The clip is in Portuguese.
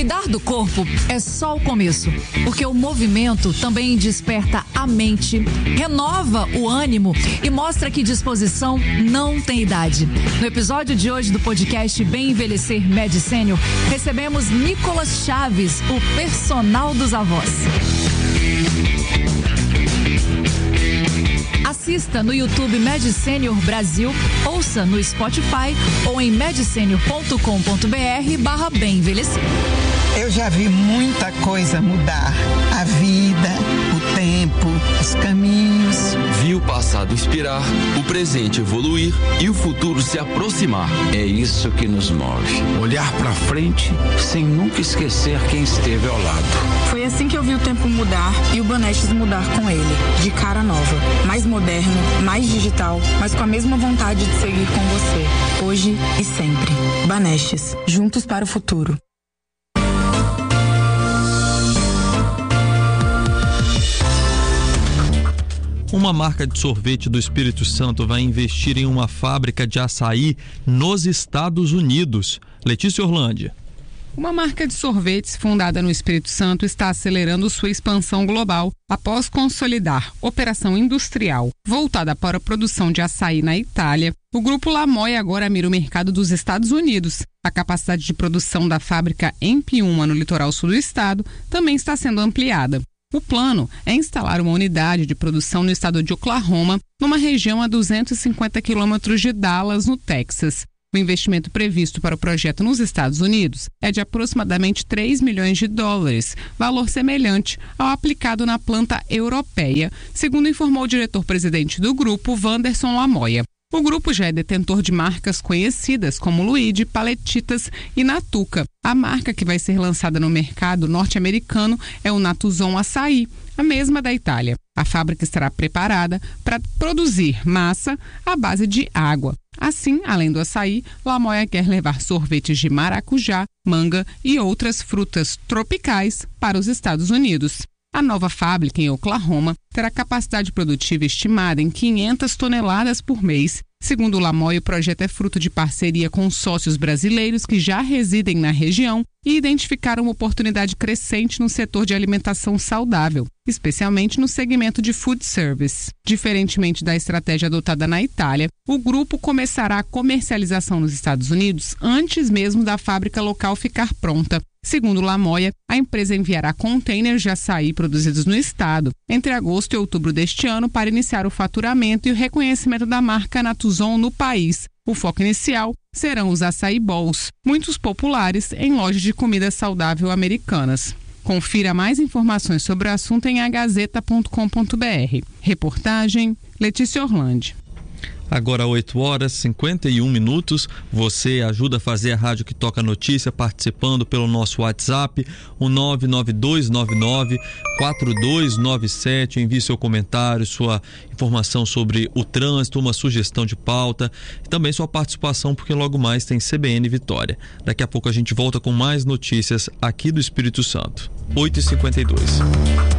Cuidar do corpo é só o começo, porque o movimento também desperta a mente, renova o ânimo e mostra que disposição não tem idade. No episódio de hoje do podcast Bem Envelhecer Med Senior, recebemos Nicolas Chaves, o personal dos avós. Assista no YouTube Med Senior Brasil, ouça no Spotify ou em medsenior.com.br/bem envelhecer. Eu já vi muita coisa mudar. A vida, o tempo, os caminhos. Vi o passado inspirar, o presente evoluir e o futuro se aproximar. É isso que nos move. Olhar pra frente sem nunca esquecer quem esteve ao lado. Foi assim que eu vi o tempo mudar e o Banestes mudar com ele. De cara nova, mais moderno, mais digital, mas com a mesma vontade de seguir com você. Hoje e sempre. Banestes, juntos para o futuro. Uma marca de sorvete do Espírito Santo vai investir em uma fábrica de açaí nos Estados Unidos. Letícia Orlandi. Uma marca de sorvetes fundada no Espírito Santo está acelerando sua expansão global após consolidar operação industrial voltada para a produção de açaí na Itália. O Grupo Lamoia agora mira o mercado dos Estados Unidos. A capacidade de produção da fábrica em Piuma, no litoral sul do estado, também está sendo ampliada. O plano é instalar uma unidade de produção no estado de Oklahoma, numa região a 250 quilômetros de Dallas, no Texas. O investimento previsto para o projeto nos Estados Unidos é de aproximadamente 3 milhões de dólares, valor semelhante ao aplicado na planta europeia, segundo informou o diretor-presidente do grupo, Wanderson Lamoia. O grupo já é detentor de marcas conhecidas como Luigi, Paletitas e Natuca. A marca que vai ser lançada no mercado norte-americano é o Natuzon Açaí, a mesma da Itália. A fábrica estará preparada para produzir massa à base de água. Assim, além do açaí, Lamoia quer levar sorvetes de maracujá, manga e outras frutas tropicais para os Estados Unidos. A nova fábrica em Oklahoma terá capacidade produtiva estimada em 500 toneladas por mês. Segundo o Lamoia, o projeto é fruto de parceria com sócios brasileiros que já residem na região e identificaram uma oportunidade crescente no setor de alimentação saudável, especialmente no segmento de food service. Diferentemente da estratégia adotada na Itália, o grupo começará a comercialização nos Estados Unidos antes mesmo da fábrica local ficar pronta. Segundo Lamoia, a empresa enviará containers de açaí produzidos no estado entre agosto e outubro deste ano para iniciar o faturamento e o reconhecimento da marca Natuzon no país. O foco inicial serão os açaí balls, muitos populares em lojas de comida saudável americanas. Confira mais informações sobre o assunto em agazeta.com.br. Reportagem Letícia Orlandi. Agora 8h51. Você ajuda a fazer a Rádio que Toca Notícia participando pelo nosso WhatsApp, o 99299-4297. Envie seu comentário, sua informação sobre o trânsito, uma sugestão de pauta e também sua participação, porque logo mais tem CBN Vitória. Daqui a pouco a gente volta com mais notícias aqui do Espírito Santo. 8h52.